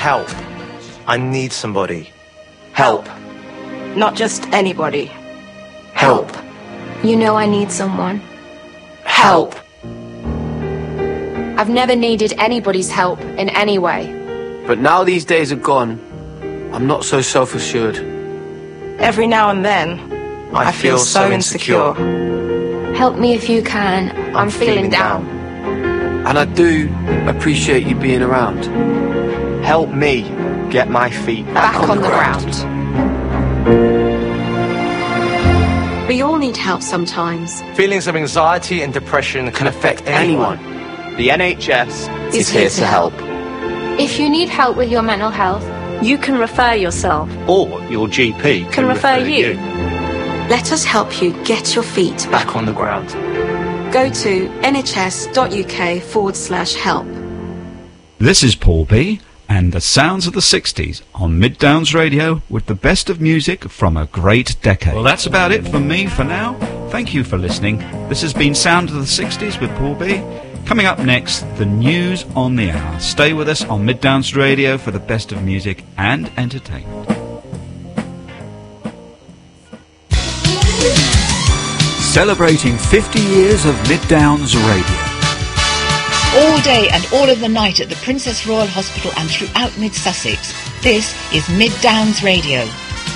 help. I need somebody. Help. Not just anybody. Help. You know I need someone. Help. I've never needed anybody's help in any way. But now these days are gone, I'm not so self-assured. Every now and then, I feel so insecure. Help me if you can. I'm feeling down. And I do appreciate you being around. Help me get my feet Back on the ground. We all need help sometimes. Feelings of anxiety and depression can affect anyone. The NHS is here to help. If you need help with your mental health, You can refer yourself. or your GP Can refer you. Let us help you get your feet back. Back on the ground. Go to nhs.uk/help. This is Paul B. and the sounds of the 60s on Mid Downs Radio with the best of music from a great decade. Well, that's about it from me for now. Thank you for listening. This has been Sound of the 60s with Paul B. Coming up next, the news on the hour. Stay with us on Mid Downs Radio for the best of music and entertainment. Celebrating 50 years of Mid Downs Radio. All day and all of the night at the Princess Royal Hospital and throughout Mid Sussex. This is Mid Downs Radio.